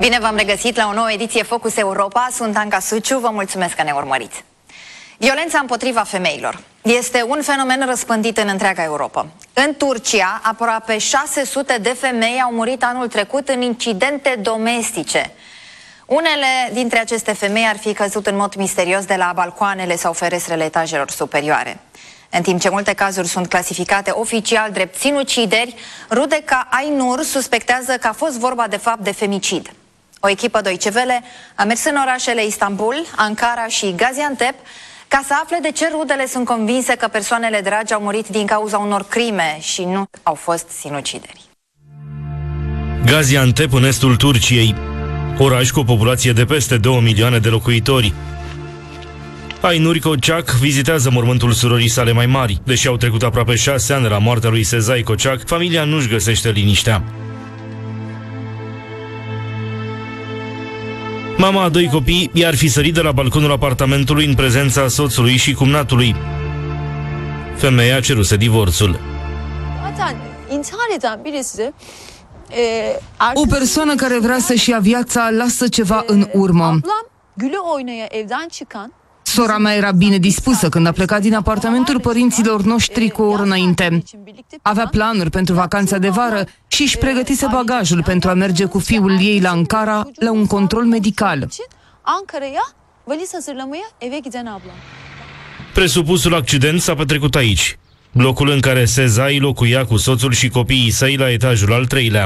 Bine v-am regăsit la o nouă ediție Focus Europa. Sunt Anca Suciu, vă mulțumesc că ne urmăriți. Violența împotriva femeilor este un fenomen răspândit în întreaga Europa. În Turcia, aproape 600 de femei au murit anul trecut în incidente domestice. Unele dintre aceste femei ar fi căzut în mod misterios de la balcoanele sau ferestrele etajelor superioare. În timp ce multe cazuri sunt clasificate oficial drept sinucideri, rude ca Aynur suspectează că a fost vorba de fapt de femicid. O echipă Deutsche Welle a mers în orașele Istanbul, Ankara și Gaziantep ca să afle de ce rudele sunt convinse că persoanele dragi au murit din cauza unor crime și nu au fost sinucideri. Gaziantep, în estul Turciei, oraș cu o populație de peste 2 milioane de locuitori. Aynur Kocak vizitează mormântul surorii sale mai mari. Deși au trecut aproape 6 ani de la moartea lui Sezai Kocak, familia nu-și găsește liniștea. Mama a 2 copii i-ar fi sărit de la balconul apartamentului în prezența soțului și cumnatului. Femeia ceruse divorțul. O persoană care vrea să-și ia viața lasă ceva în urmă. Sora mea era bine dispusă când a plecat din apartamentul părinților noștri cu o oră înainte. Avea planuri pentru vacanța de vară și își pregătise bagajul pentru a merge cu fiul ei la Ankara la un control medical. Presupusul accident s-a petrecut aici, locul în care Sezai locuia cu soțul și copiii săi la etajul al 3-lea.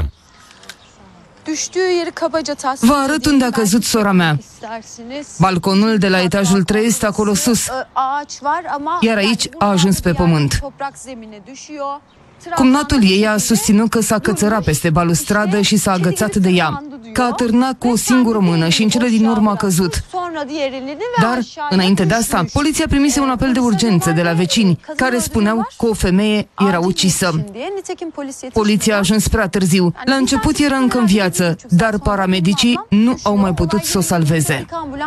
Vă arăt unde a căzut sora mea. Balconul de la etajul 3 este acolo sus, iar aici a ajuns pe pământ. Cumnatul ei a susținut că s-a cățărat peste balustradă și s-a agățat de ea, că a târnat cu o singură mână și în cele din urmă a căzut. Dar, înainte de asta, poliția primise un apel de urgență de la vecini, care spuneau că o femeie era ucisă. Poliția a ajuns prea târziu. La început era încă în viață, dar paramedicii nu au mai putut să o salveze.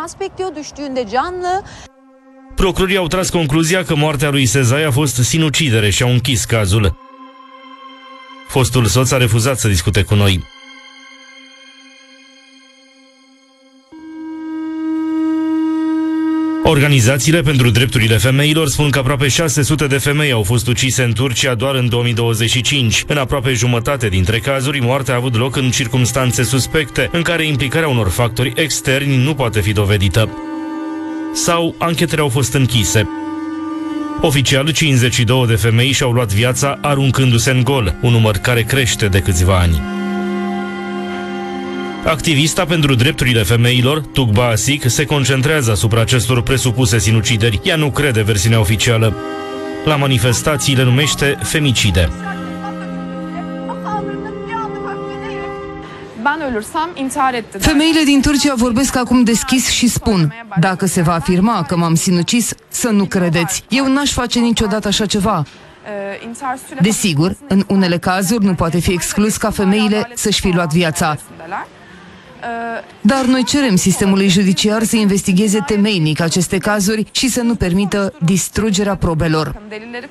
Procurorii au tras concluzia că moartea lui Sezai a fost sinucidere și au închis cazul. Fostul soț a refuzat să discute cu noi. Organizațiile pentru drepturile femeilor spun că aproape 600 de femei au fost ucise în Turcia doar în 2025. În aproape jumătate dintre cazuri, moartea a avut loc în circumstanțe suspecte, în care implicarea unor factori externi nu poate fi dovedită. Sau anchetele au fost închise. Oficial, 52 de femei și-au luat viața aruncându-se în gol, un număr care crește de câțiva ani. Activista pentru drepturile femeilor, Tugba Asik, se concentrează asupra acestor presupuse sinucideri. Ea nu crede versiunea oficială. La manifestații le numește femicide. Femeile din Turcia vorbesc acum deschis și spun: dacă se va afirma că m-am sinucis, să nu credeți. Eu n-aș face niciodată așa ceva. Desigur, în unele cazuri nu poate fi exclus ca femeile să-și fi luat viața. Dar noi cerem sistemului judiciar să investigheze temeinic aceste cazuri și să nu permită distrugerea probelor.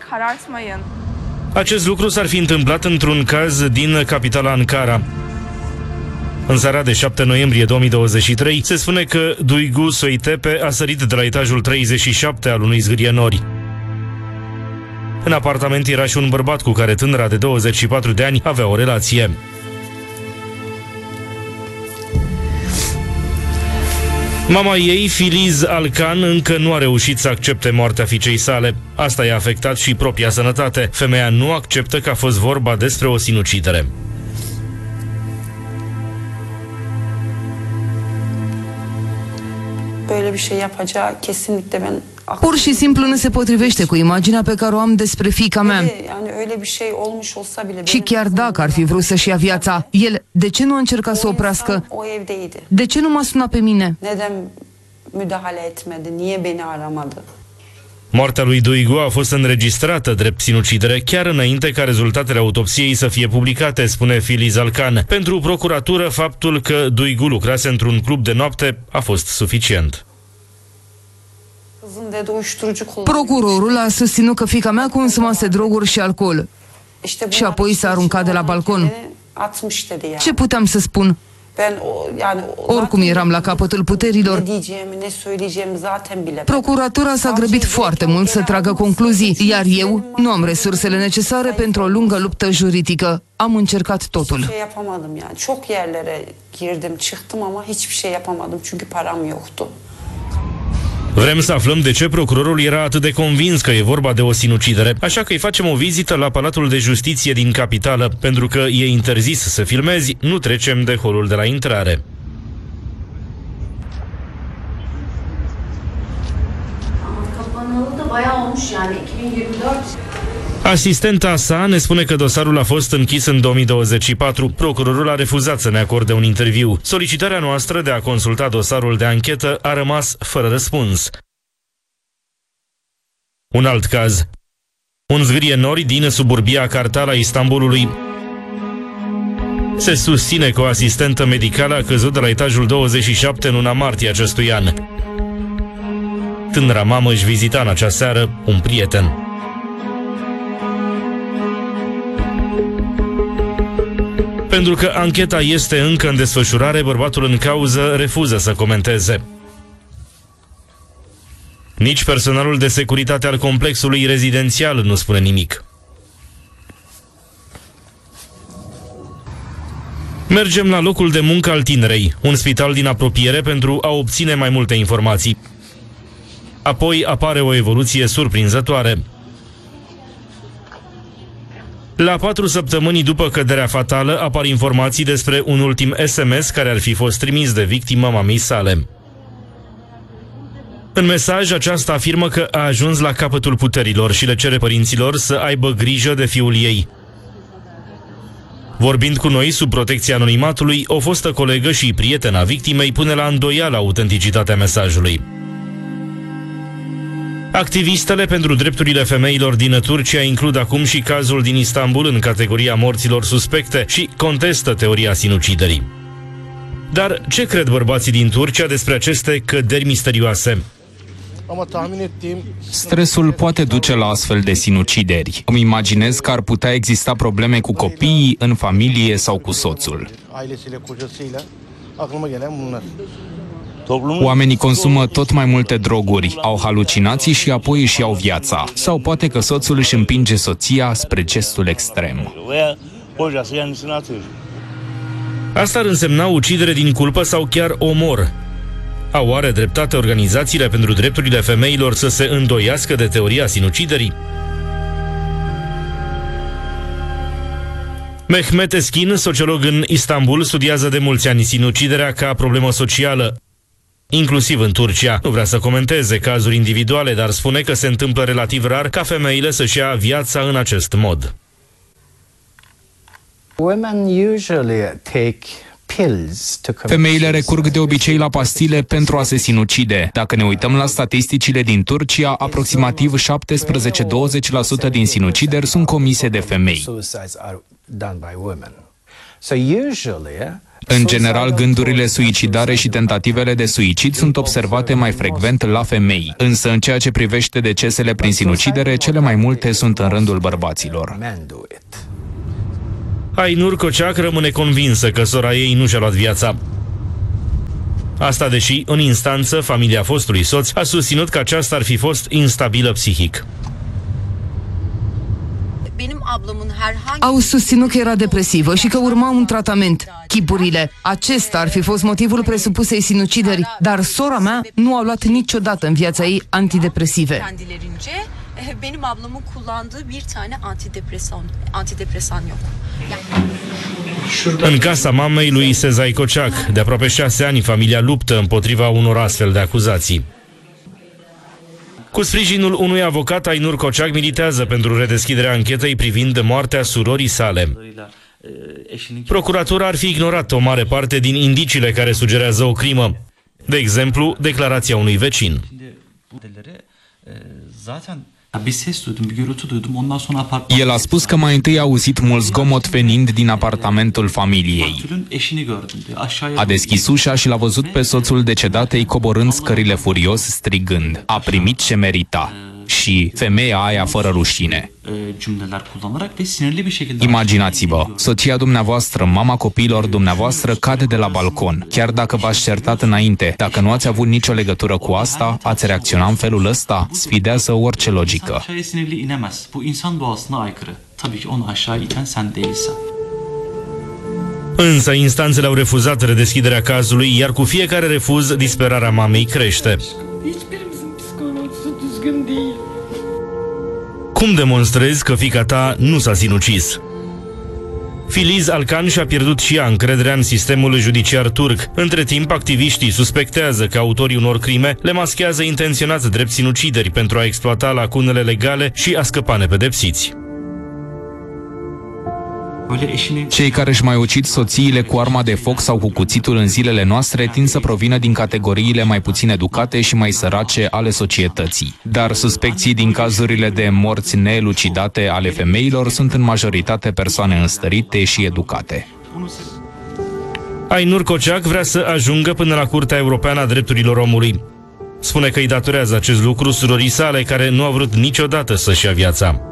Acest lucru s-ar fi întâmplat într-un caz din capitala Ankara. În seara de 7 noiembrie 2023, se spune că Duygu Soytepe a sărit de la etajul 37 al unui zgârienori. În apartament era și un bărbat cu care tânăra de 24 de ani avea o relație. Mama ei, Filiz Alkan, încă nu a reușit să accepte moartea fiicei sale. Asta i-a afectat și propria sănătate. Femeia nu acceptă că a fost vorba despre o sinucidere. Pur și simplu nu se potrivește cu imaginea pe care o am despre fiica mea. Și chiar dacă ar fi vrut să-și ia viața, el de ce nu a încercat să o oprească? De ce nu m-a sunat pe mine? Moartea lui Duygu a fost înregistrată drept sinucidere chiar înainte ca rezultatele autopsiei să fie publicate, spune Filiz Alkan. Pentru procuratură, faptul că Duygu lucrase într-un club de noapte a fost suficient. Procurorul a susținut că fiica mea consumase droguri și alcool și apoi s-a aruncat de la balcon. Ce puteam să spun? Oricum eram la capătul puterilor. Procuratura s-a grăbit foarte mult să tragă concluzii, iar eu nu am resursele necesare pentru o lungă luptă juridică. Am încercat totul. Çok yerlere girdim, çıktım ama hiçbir şey yapamadım çünkü param yoktu. Vrem să aflăm de ce procurorul era atât de convins că e vorba de o sinucidere, așa că îi facem o vizită la Palatul de Justiție din capitală. Pentru că e interzis să filmezi, nu trecem de holul de la intrare. Asistenta sa ne spune că dosarul a fost închis în 2024. Procurorul a refuzat să ne acorde un interviu. Solicitarea noastră de a consulta dosarul de anchetă a rămas fără răspuns. Un alt caz. Un zgârie nori din suburbia Kartal a Istanbulului. Se susține că o asistentă medicală a căzut de la etajul 27 în luna martie acestui an. Tânăra mamă își vizita în acea seară un prieten. Pentru că ancheta este încă în desfășurare, bărbatul în cauză refuză să comenteze. Nici personalul de securitate al complexului rezidențial nu spune nimic. Mergem la locul de muncă al tinerei, un spital din apropiere, pentru a obține mai multe informații. Apoi apare o evoluție surprinzătoare. La 4 săptămâni după căderea fatală apar informații despre un ultim SMS care ar fi fost trimis de victimă mamei sale. În mesaj, aceasta afirmă că a ajuns la capătul puterilor și le cere părinților să aibă grijă de fiul ei. Vorbind cu noi sub protecția anonimatului, o fostă colegă și prietena victimei pune la îndoială autenticitatea mesajului. Activistele pentru drepturile femeilor din Turcia includ acum și cazul din Istanbul în categoria morților suspecte și contestă teoria sinuciderii. Dar ce cred bărbații din Turcia despre aceste căderi misterioase? Stresul poate duce la astfel de sinucideri. Îmi imaginez că ar putea exista probleme cu copiii, în familie sau cu soțul. Oamenii consumă tot mai multe droguri, au halucinații și apoi își iau viața. Sau poate că soțul își împinge soția spre gestul extrem. Asta ar însemna ucidere din culpă sau chiar omor. Au oare dreptate organizațiile pentru drepturile femeilor să se îndoiască de teoria sinuciderii? Mehmet Eskin, sociolog în Istanbul, studiază de mulți ani sinuciderea ca problemă socială, inclusiv în Turcia. Nu vrea să comenteze cazuri individuale, dar spune că se întâmplă relativ rar ca femeile să-și ia viața în acest mod. Femeile recurg de obicei la pastile pentru a se sinucide. Dacă ne uităm la statisticile din Turcia, aproximativ 17-20% din sinucideri sunt comise de femei. În general, gândurile suicidare și tentativele de suicid sunt observate mai frecvent la femei, însă în ceea ce privește decesele prin sinucidere, cele mai multe sunt în rândul bărbaților. Ainur Kocak rămâne convinsă că sora ei nu și-a luat viața. Asta deși, în instanță, familia fostului soț a susținut că aceasta ar fi fost instabilă psihic. Au susținut că era depresivă și că urma un tratament. Chipurile. Acesta ar fi fost motivul presupusei sinucideri, dar sora mea nu a luat niciodată în viața ei antidepresive. Benim ablamın kullandığı bir tane antidepresan yok. În casa mamei lui Sezai Kocak, de aproape 6 ani, familia luptă împotriva unor astfel de acuzații. Cu sprijinul unui avocat, Ainur Kocak militează pentru redeschiderea anchetei privind moartea surorii sale. Procuratura ar fi ignorat o mare parte din indiciile care sugerează o crimă. De exemplu, declarația unui vecin. El a spus că mai întâi a auzit mult zgomot venind din apartamentul familiei. A deschis ușa și l-a văzut pe soțul decedatei coborând scările furios, strigând: "A primit ce merita." și femeia aia fără rușine. Imaginați-vă, soția dumneavoastră, mama copiilor dumneavoastră cade de la balcon. Chiar dacă v-ați certat înainte, dacă nu ați avut nicio legătură cu asta, ați reacționa în felul ăsta? Sfidează orice logică. Însă instanțele au refuzat redeschiderea cazului, iar cu fiecare refuz, disperarea mamei crește. Cum demonstrezi că fiica ta nu s-a sinucis? Filiz Alkan și-a pierdut și ea încrederea în sistemul judiciar turc. Între timp, activiștii suspectează că autorii unor crime le maschează intenționat drept sinucideri pentru a exploata lacunele legale și a scăpa nepedepsiți. Cei care își mai ucid soțiile cu arma de foc sau cu cuțitul în zilele noastre tind să provină din categoriile mai puțin educate și mai sărace ale societății. Dar suspecții din cazurile de morți neelucidate ale femeilor sunt în majoritate persoane înstărite și educate. Ainur Kociak vrea să ajungă până la Curtea Europeană a Drepturilor Omului. Spune că îi datorează acest lucru surorii sale, care nu au vrut niciodată să-și ia viața.